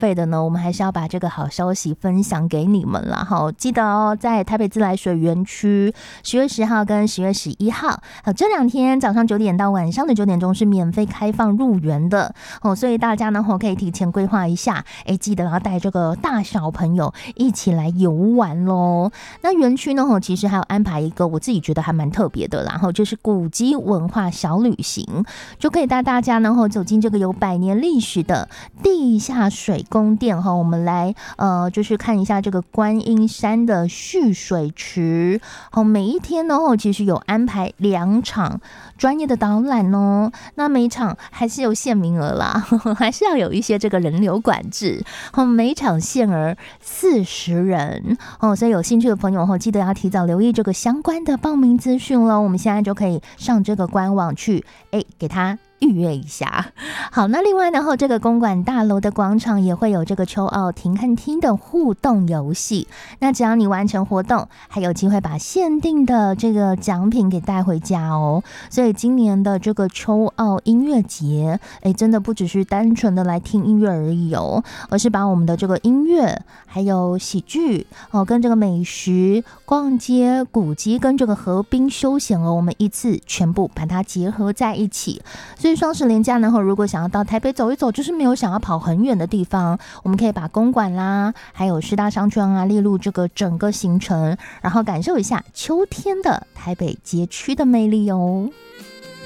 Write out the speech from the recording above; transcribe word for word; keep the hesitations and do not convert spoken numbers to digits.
费的呢，我们还是要把这个好消息分享给你们啦。好，记得哦，在台北自来水园区十月十号跟十月十一号，好，这两天早上九点到晚上的九点钟是免费开放入园的哦，所以大家呢可以提前规划一下，哎，记得要带这个大小朋友一起来游玩咯。那园区呢其实还有安排一个我自己觉得还蛮特别的啦，然后就是古迹文化小旅行，就可以带大家呢走进这个有百年历史的地下水宫殿哈，我们来呃就是看一下这个观音山的蓄水池。好，每一天呢其实有安排两场专业的导览哦，那每一场还是有限名额啦，还是要有一些这个人流管制。好，每场限额四十人哦，所以有兴趣的朋友记得要提早留意这个相关的报名资讯咯。我们现在就可以上这个官网去，哎，给他预约一下。好，那另外呢这个公馆大楼的广场也会有这个秋奥停看厅的互动游戏，那只要你完成活动，还有机会把限定的这个奖品给带回家哦。所以今年的这个秋奥音乐节，哎，真的不只是单纯的来听音乐而已哦，而是把我们的这个音乐还有喜剧哦，跟这个美食、逛街、古迹跟这个河滨休闲哦，我们一次全部把它结合在一起。所以双十连假呢，如果想要到台北走一走，就是没有想要跑很远的地方，我们可以把公馆啦，还有师大商圈啊列入这个整个行程，然后感受一下秋天的台北街区的魅力哦。